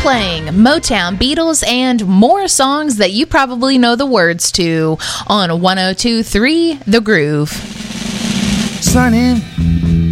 playing Motown, Beatles, and more songs that you probably know the words to on 102.3 The Groove. Sign in